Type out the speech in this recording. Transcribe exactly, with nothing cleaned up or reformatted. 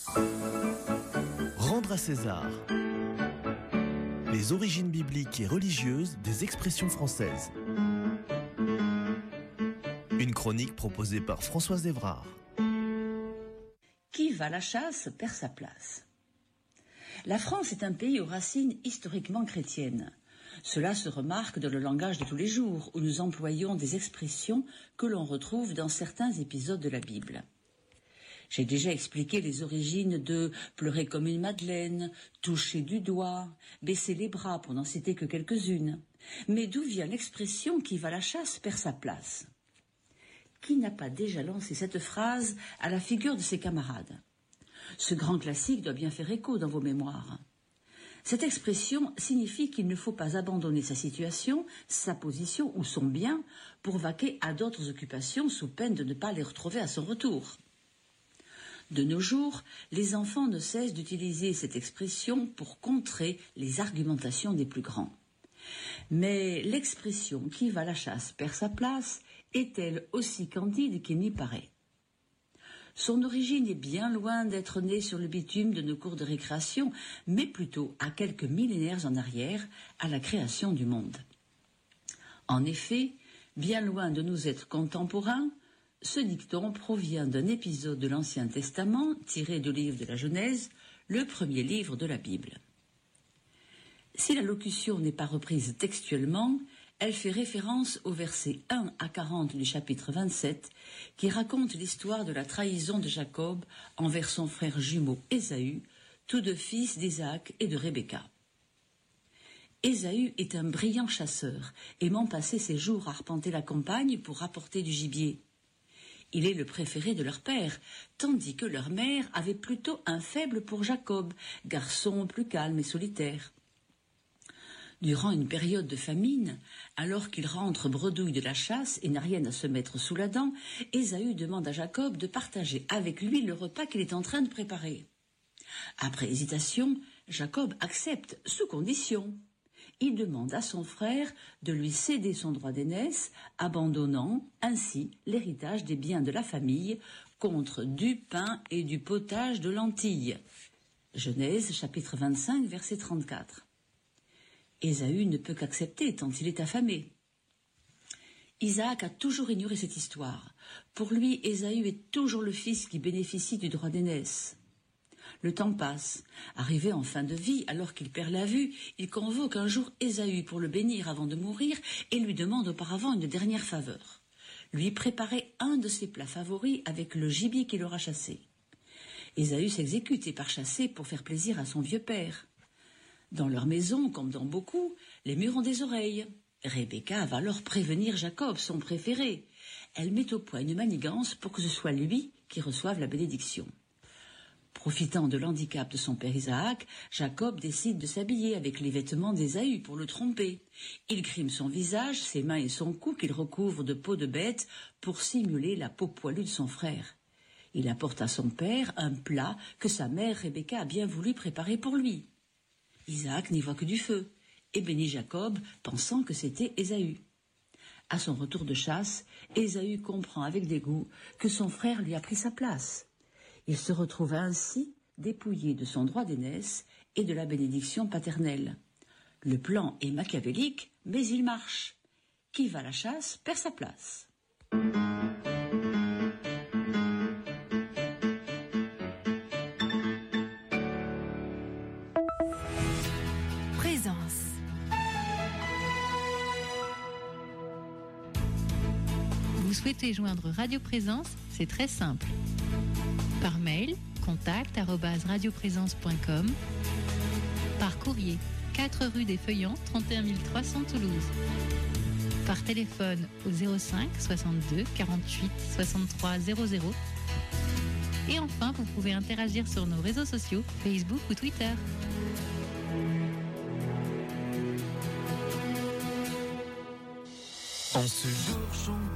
Rendre à César. Les origines bibliques et religieuses des expressions françaises. Une chronique proposée par Françoise Évrard. Qui va à la chasse perd sa place. La France est un pays aux racines historiquement chrétiennes. Cela se remarque dans le langage de tous les jours, où nous employons des expressions que l'on retrouve dans certains épisodes de la Bible. J'ai déjà expliqué les origines de pleurer comme une madeleine, toucher du doigt, baisser les bras pour n'en citer que quelques-unes. Mais d'où vient l'expression qui va à la chasse perd sa place? Qui n'a pas déjà lancé cette phrase à la figure de ses camarades? Ce grand classique doit bien faire écho dans vos mémoires. Cette expression signifie qu'il ne faut pas abandonner sa situation, sa position ou son bien pour vaquer à d'autres occupations sous peine de ne pas les retrouver à son retour. De nos jours, les enfants ne cessent d'utiliser cette expression pour contrer les argumentations des plus grands. Mais l'expression « qui va à la chasse perd sa place » est-elle aussi candide qu'il n'y paraît? Son origine est bien loin d'être née sur le bitume de nos cours de récréation, mais plutôt à quelques millénaires en arrière, à la création du monde. En effet, bien loin de nous être contemporains, ce dicton provient d'un épisode de l'Ancien Testament tiré du livre de la Genèse, le premier livre de la Bible. Si la locution n'est pas reprise textuellement, elle fait référence au verset un à quarante du chapitre vingt-sept, qui raconte l'histoire de la trahison de Jacob envers son frère jumeau Ésaü, tous deux fils d'Isaac et de Rebecca. Ésaü est un brillant chasseur, aimant passer ses jours à arpenter la campagne pour rapporter du gibier. Il est le préféré de leur père, tandis que leur mère avait plutôt un faible pour Jacob, garçon plus calme et solitaire. Durant une période de famine, alors qu'il rentre bredouille de la chasse et n'a rien à se mettre sous la dent, Ésaü demande à Jacob de partager avec lui le repas qu'il est en train de préparer. Après hésitation, Jacob accepte, sous condition. Il demande à son frère de lui céder son droit d'aînesse, abandonnant ainsi l'héritage des biens de la famille contre du pain et du potage de lentilles. Genèse chapitre vingt-cinq, verset trente-quatre. Ésaü ne peut qu'accepter tant il est affamé. Isaac a toujours ignoré cette histoire. Pour lui, Ésaü est toujours le fils qui bénéficie du droit d'aînesse. Le temps passe. Arrivé en fin de vie, alors qu'il perd la vue, il convoque un jour Ésaü pour le bénir avant de mourir et lui demande auparavant une dernière faveur. Lui préparer un de ses plats favoris avec le gibier qu'il aura chassé. Ésaü s'exécute et part chasser pour faire plaisir à son vieux père. Dans leur maison, comme dans beaucoup, les murs ont des oreilles. Rebecca va alors prévenir Jacob, son préféré. Elle met au point une manigance pour que ce soit lui qui reçoive la bénédiction. Profitant de l'handicap de son père Isaac, Jacob décide de s'habiller avec les vêtements d'Ésaü pour le tromper. Il grime son visage, ses mains et son cou qu'il recouvre de peau de bête pour simuler la peau poilue de son frère. Il apporte à son père un plat que sa mère Rebecca a bien voulu préparer pour lui. Isaac n'y voit que du feu et bénit Jacob, pensant que c'était Ésaü. À son retour de chasse, Ésaü comprend avec dégoût que son frère lui a pris sa place. Il se retrouve ainsi dépouillé de son droit d'aînesse et de la bénédiction paternelle. Le plan est machiavélique, mais il marche. Qui va à la chasse perd sa place. Vous souhaitez joindre Radio Présence, c'est très simple. Par mail, contact arobase radioprésence point com. Par courrier, quatre rue des Feuillants, trente et un mille trois cents Toulouse. Par téléphone au zéro cinq soixante-deux quarante-huit soixante-trois zéro zéro. Et enfin, vous pouvez interagir sur nos réseaux sociaux, Facebook ou Twitter. En ce jour, chante